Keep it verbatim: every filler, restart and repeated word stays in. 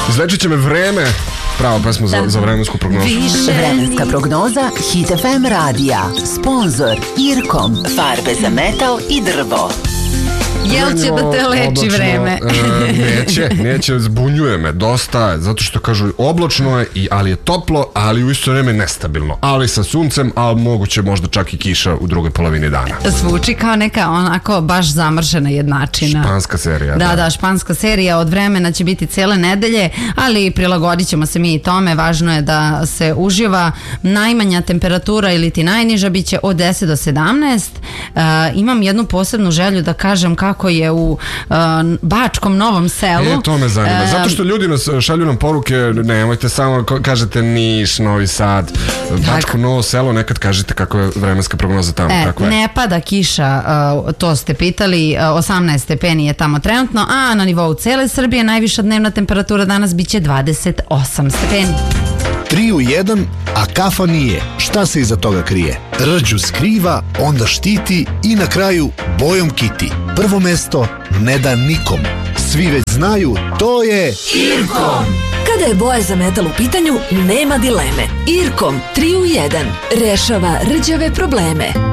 Izlečit će me vreme. Prava pesma za, za vremensku prognozu. Vremenska prognoza Hit F M radija. Sponzor Irkom. Farbe za metal i drvo. Jel će da te leči vreme? E, neće, neće, zbunjuje me dosta, zato što kažu oblačno je, i, ali je toplo, ali u isto vreme nestabilno. Ali sa suncem, ali moguće možda čak i kiša u drugoj polovini dana. Zvuči kao neka onako baš zamršena jednačina. Španska serija. Da, da, da, španska serija. Od vremena će biti cijele nedelje, ali prilagodit ćemo se mi i tome. Važno je da se uživa. Najmanja temperatura ili ti najniža bit će od deset do sedamnaest. Uh, imam jednu posebnu želju da kažem kako je u uh, Bačkom Novom Selu. E, to me zanima. Uh, Zato što ljudi nas šalju nam poruke, nemojte samo kažete Niš, Novi Sad, Bačko Novo Selo, nekad kažete kako je vremenska prognoza tamo. E, kako je. Ne pada kiša, uh, to ste pitali, uh, osamnaest stepeni je tamo trenutno, a na nivou cele Srbije najviša dnevna temperatura danas biće dvadeset osam stepeni. tri u jedan, a kafa nije. Šta se iza toga krije? Rđu skriva, onda štiti i na kraju bojom kiti. Prvo mesto ne da nikom. Svi već znaju, to je Irkom. Kada je boja za metal u pitanju, nema dileme. Irkom tri u jedan rešava rđave probleme.